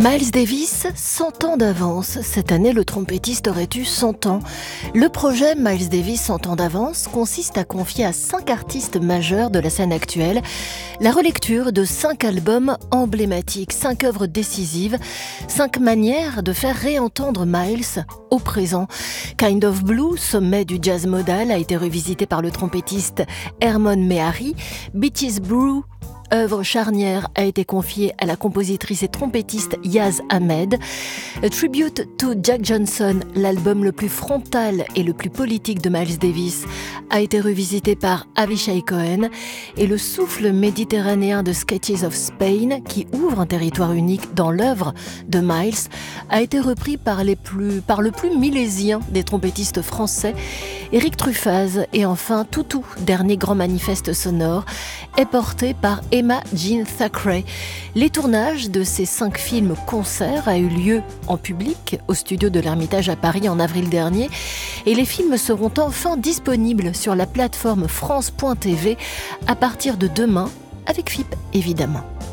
Miles Davis, 100 ans d'avance. Cette année, le trompettiste aurait eu 100 ans. Le projet Miles Davis 100 ans d'avance consiste à confier à 5 artistes majeurs de la scène actuelle la relecture de 5 albums emblématiques, 5 œuvres décisives, 5 manières de faire réentendre Miles au présent. Kind of Blue, sommet du jazz modal, a été revisité par le trompettiste Hermon Mehari. Beaches Brew, œuvre charnière, a été confiée à la compositrice et trompettiste Yaz Ahmed. A Tribute to Jack Johnson, l'album le plus frontal et le plus politique de Miles Davis, a été revisité par Avishai Cohen. Et le souffle méditerranéen de Sketches of Spain, qui ouvre un territoire unique dans l'œuvre de Miles, a été repris par le plus milésien des trompettistes français, Éric Truffaz. Et enfin, Toutou, dernier grand manifeste sonore, est porté par Emma Jean Thackeray. Les tournages de ces 5 films-concerts a eu lieu en public au studio de l'Ermitage à Paris en avril dernier, et les films seront enfin disponibles sur la plateforme France.tv à partir de demain, avec FIP évidemment.